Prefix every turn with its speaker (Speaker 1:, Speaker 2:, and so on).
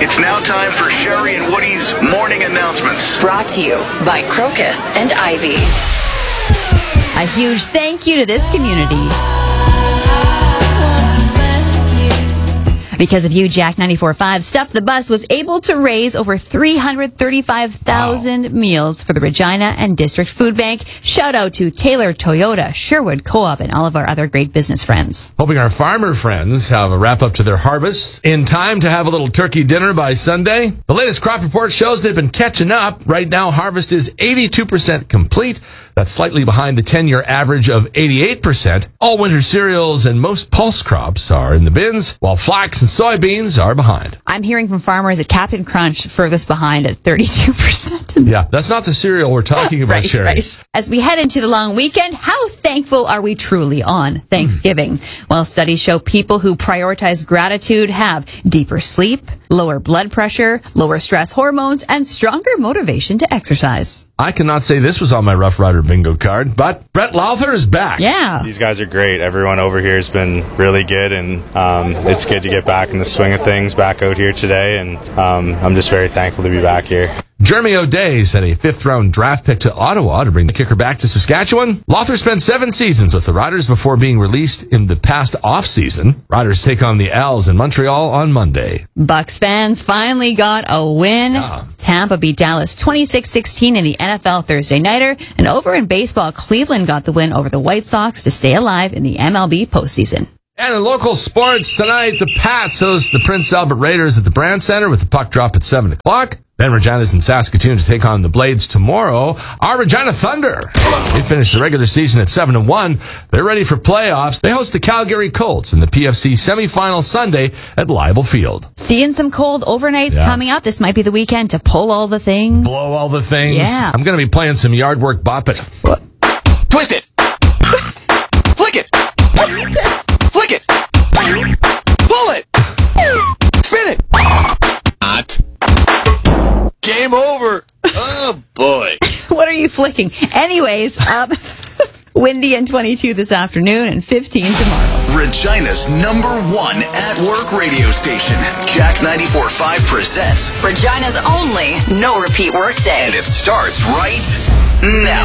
Speaker 1: It's now time for Sherry and Woody's morning announcements.
Speaker 2: Brought to you by Crocus and Ivy.
Speaker 3: A huge thank you to this community. Because of you, Jack 94.5 Stuff the Bus was able to raise over 335,000 meals for the Regina and District Food Bank. Shout out to Taylor Toyota, Sherwood Co-op, and all of our other great business friends.
Speaker 4: Hoping our farmer friends have a wrap up to their harvest in time to have a little turkey dinner by Sunday. The latest crop report shows they've been catching up. Right now, harvest is 82% complete. That's slightly behind the 10-year average of 88%. All winter cereals and most pulse crops are in the bins, while flax and soybeans are behind.
Speaker 3: I'm hearing from farmers at Captain Crunch furthest behind at 32%.
Speaker 4: Yeah, that's not the cereal we're talking about, Sherry.
Speaker 3: Right. As we head into the long weekend, how thankful are we truly on Thanksgiving? Well, studies show people who prioritize gratitude have deeper sleep, lower blood pressure, lower stress hormones, and stronger motivation to exercise.
Speaker 4: I cannot say this was on my Rough Rider bingo card, but Brett Lowther is back.
Speaker 3: Yeah.
Speaker 5: These guys are great. Everyone over here has been really good, and it's good to get back in the swing of things back out here today, and I'm just very thankful to be back here.
Speaker 4: Jeremy O'Day sent a fifth-round draft pick to Ottawa to bring the kicker back to Saskatchewan. Lowther spent 7 seasons with the Riders before being released in the past off-season. Riders take on the Als in Montreal on Monday.
Speaker 3: Bucks fans finally got a win.
Speaker 4: Yeah.
Speaker 3: Tampa beat Dallas 26-16 in the NFL Thursday Nighter. And over in baseball, Cleveland got the win over the White Sox to stay alive in the MLB postseason.
Speaker 4: And in local sports tonight, the Pats host the Prince Albert Raiders at the Brand Center with the puck drop at 7 o'clock. Then Regina's in Saskatoon to take on the Blades tomorrow. Our Regina Thunder, they finished the regular season at 7-1. They're ready for playoffs. They host the Calgary Colts in the PFC semifinal Sunday at Leibel Field.
Speaker 3: Seeing some cold overnights coming up. This might be the weekend to pull all the things.
Speaker 4: Blow all the things.
Speaker 3: Yeah.
Speaker 4: I'm going to be playing some yard work bop it.
Speaker 1: Twist it. Flick it. Flick it. Pull it. Spin it. Not. Game over. Oh, boy.
Speaker 3: What are you flicking? Anyways, windy and 22 this afternoon and 15 tomorrow.
Speaker 1: Regina's #1 at-work radio station. Jack 94.5 presents.
Speaker 2: Regina's only no repeat workday.
Speaker 1: And it starts right now.